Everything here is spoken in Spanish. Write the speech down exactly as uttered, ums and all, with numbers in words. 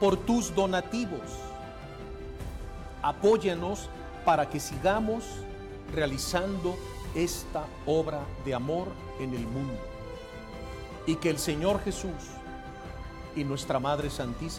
por tus donativos. Apóyanos para que sigamos realizando esta obra de amor en el mundo. Y que el Señor Jesús y nuestra Madre Santísima